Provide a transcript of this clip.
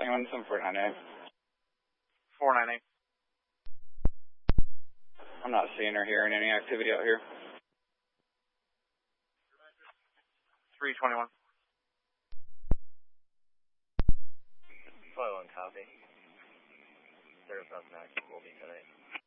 321-7498. 498. I'm not seeing or hearing any activity out here. 321. 21 copy. Service up next will be today.